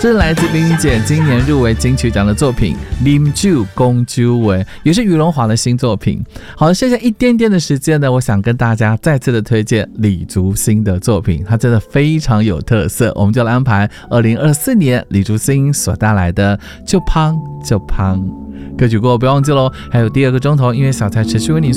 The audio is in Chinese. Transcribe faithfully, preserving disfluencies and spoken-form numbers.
这是来自林俊杰今年入围金曲奖的作品《啉酒讲酒话》，也是于荣华的新作品。好，剩下一点点的时间呢，我想跟大家再次的推荐李竹新的作品，它真的非常有特色。我们就来安排二零二四年李竹新所带来的《就胖就胖》歌曲过后，不要忘记喽，还有第二个钟头音乐小菜持续为你